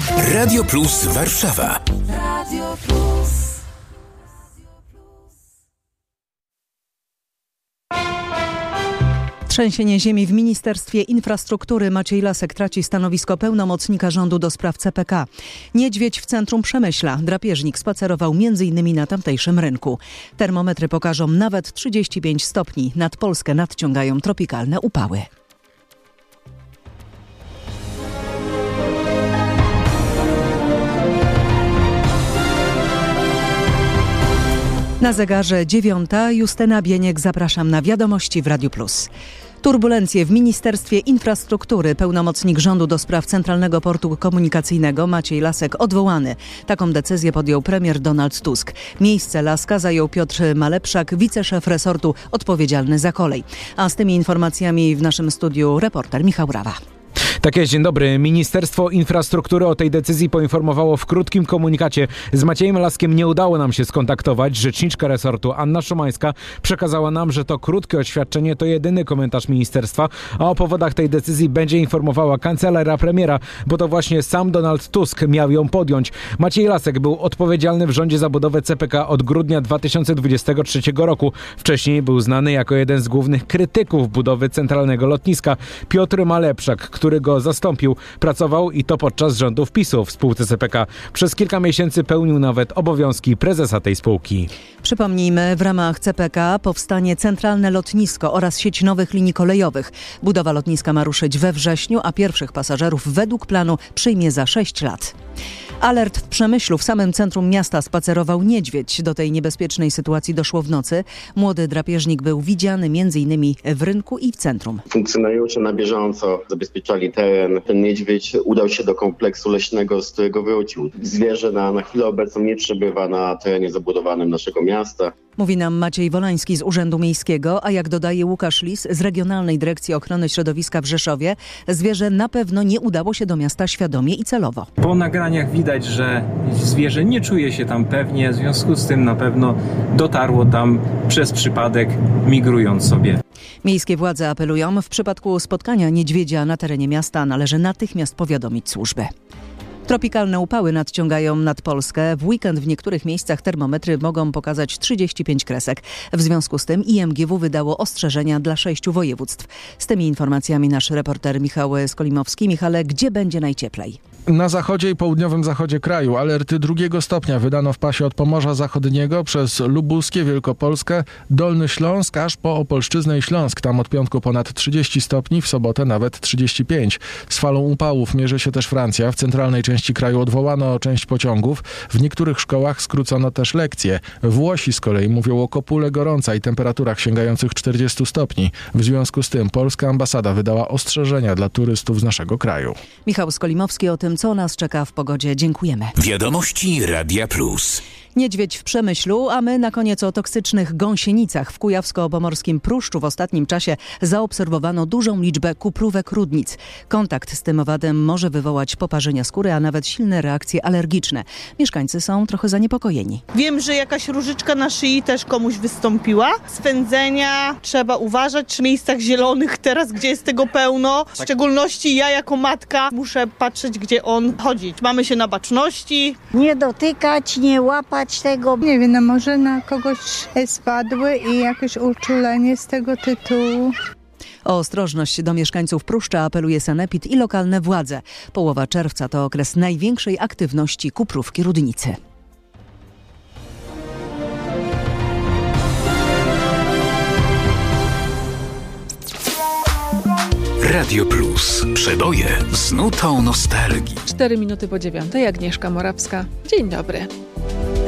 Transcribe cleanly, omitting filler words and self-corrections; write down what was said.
Radio Plus Warszawa. Radio Plus. Trzęsienie ziemi w Ministerstwie Infrastruktury. Maciej Lasek traci stanowisko pełnomocnika rządu do spraw CPK. Niedźwiedź w centrum Przemyśla. Drapieżnik spacerował m.in. na tamtejszym rynku. Termometry pokażą nawet 35 stopni. Nad Polskę nadciągają tropikalne upały. Na zegarze 9:00. Justyna Bieniek, zapraszam na wiadomości w Radiu Plus. Turbulencje w Ministerstwie Infrastruktury. Pełnomocnik rządu do spraw Centralnego Portu Komunikacyjnego Maciej Lasek odwołany. Taką decyzję podjął premier Donald Tusk. Miejsce Laska zajął Piotr Malepszak, wiceszef resortu odpowiedzialny za kolej. A z tymi informacjami w naszym studiu reporter Michał Rawa. Tak jest, dzień dobry. Ministerstwo Infrastruktury o tej decyzji poinformowało w krótkim komunikacie. Z Maciejem Laskiem nie udało nam się skontaktować. Rzeczniczka resortu Anna Szymańska przekazała nam, że to krótkie oświadczenie to jedyny komentarz ministerstwa, a o powodach tej decyzji będzie informowała kancelaria premiera, bo to właśnie sam Donald Tusk miał ją podjąć. Maciej Lasek był odpowiedzialny w rządzie za budowę CPK od grudnia 2023 roku. Wcześniej był znany jako jeden z głównych krytyków budowy centralnego lotniska. Piotr Malepszak, który go zastąpił, pracował i to podczas rządów PiS-u w spółce CPK. Przez kilka miesięcy pełnił nawet obowiązki prezesa tej spółki. Przypomnijmy, w ramach CPK powstanie centralne lotnisko oraz sieć nowych linii kolejowych. Budowa lotniska ma ruszyć we wrześniu, a pierwszych pasażerów według planu przyjmie za 6 lat. Alert w Przemyślu. W samym centrum miasta spacerował niedźwiedź. Do tej niebezpiecznej sytuacji doszło w nocy. Młody drapieżnik był widziany m.in. w rynku i w centrum. Funkcjonariusze na bieżąco zabezpieczali teren. Ten niedźwiedź udał się do kompleksu leśnego, z którego wrócił. Zwierzę na chwilę obecną nie przebywa na terenie zabudowanym naszego miasta. Mówi nam Maciej Wolański z Urzędu Miejskiego, a jak dodaje Łukasz Lis z Regionalnej Dyrekcji Ochrony Środowiska w Rzeszowie, zwierzę na pewno nie udało się do miasta świadomie i celowo. Po nagraniach widać, że zwierzę nie czuje się tam pewnie, w związku z tym na pewno dotarło tam przez przypadek, migrując sobie. Miejskie władze apelują, w przypadku spotkania niedźwiedzia na terenie miasta należy natychmiast powiadomić służby. Tropikalne upały nadciągają nad Polskę. W weekend w niektórych miejscach termometry mogą pokazać 35 kresek. W związku z tym IMGW wydało ostrzeżenia dla 6 województw. Z tymi informacjami nasz reporter Michał Skolimowski. Michale, gdzie będzie najcieplej? Na zachodzie i południowym zachodzie kraju alerty 2 stopnia wydano w pasie od Pomorza Zachodniego przez Lubuskie, Wielkopolskę, Dolny Śląsk, aż po Opolszczyznę i Śląsk. Tam od piątku ponad 30 stopni, w sobotę nawet 35. Z falą upałów mierzy się też Francja. W centralnej części kraju odwołano część pociągów. W niektórych szkołach skrócono też lekcje. Włosi z kolei mówią o kopule gorąca i temperaturach sięgających 40 stopni. W związku z tym polska ambasada wydała ostrzeżenia dla turystów z naszego kraju. Michał Skolimowski o tym, co nas czeka w pogodzie. Dziękujemy. Wiadomości Radia Plus. Niedźwiedź w Przemyślu, a my na koniec o toksycznych gąsienicach. W kujawsko-pomorskim Pruszczu w ostatnim czasie zaobserwowano dużą liczbę kuprówek rudnic. Kontakt z tym owadem może wywołać poparzenia skóry, a nawet silne reakcje alergiczne. Mieszkańcy są trochę zaniepokojeni. Wiem, że jakaś różyczka na szyi też komuś wystąpiła. Swędzenia trzeba uważać w miejscach zielonych teraz, gdzie jest tego pełno. W szczególności ja jako matka muszę patrzeć, gdzie on chodzi. Mamy się na baczności. Nie dotykać, nie łapać tego. Nie wiem, no może na kogoś spadły i jakieś uczulenie z tego tytułu. O ostrożność do mieszkańców Pruszcza apeluje sanepid i lokalne władze. Połowa czerwca to okres największej aktywności kuprówki rudnicy. Radio Plus. Przeboje z nutą nostalgii. 4 minuty po 9:00. Agnieszka Morawska. Dzień dobry.